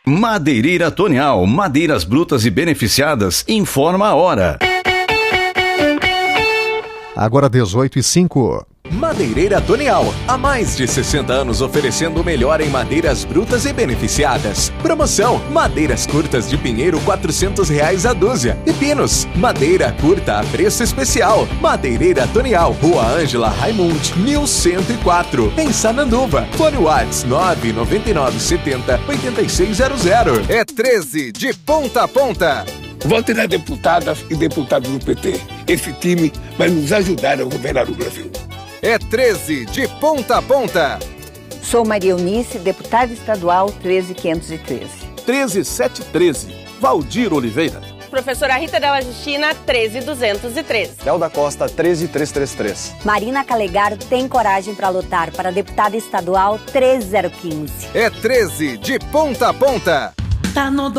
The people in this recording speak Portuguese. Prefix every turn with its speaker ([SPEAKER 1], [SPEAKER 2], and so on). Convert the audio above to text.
[SPEAKER 1] Madeireira Tonial, madeiras brutas e beneficiadas, informa a hora.
[SPEAKER 2] Agora 18h05.
[SPEAKER 3] Madeireira Tonial, há mais de 60 anos oferecendo o melhor em madeiras brutas e beneficiadas. Promoção, madeiras curtas de pinheiro R$400 a dúzia. E pinos, madeira curta a preço especial. Madeireira Tonial, Rua Ângela Raimund, 1104, em Sananduva. Fone Whats 99970-8600.
[SPEAKER 4] É 13 de ponta a ponta.
[SPEAKER 5] Vote nas deputadas e deputados do PT. Esse time vai nos ajudar a governar o Brasil.
[SPEAKER 4] É 13 de ponta a ponta.
[SPEAKER 6] Sou Maria Eunice, deputada estadual 13513.
[SPEAKER 7] 13713, Valdir Oliveira.
[SPEAKER 8] Professora Rita Della Justina, 13213.
[SPEAKER 9] Léo da Costa, 13333.
[SPEAKER 10] Marina Calegaro tem coragem para lutar para deputada estadual 13015.
[SPEAKER 4] É 13 de ponta a ponta.
[SPEAKER 11] Tá no